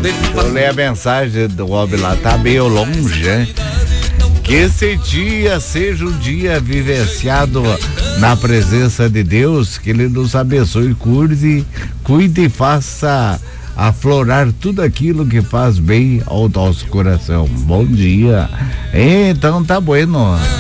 Eu leio a mensagem do homem lá, tá meio longe, né? Que esse dia seja um dia vivenciado na presença de Deus, que Ele nos abençoe, cuide e faça aflorar tudo aquilo que faz bem ao nosso coração. Bom dia. Então tá bueno.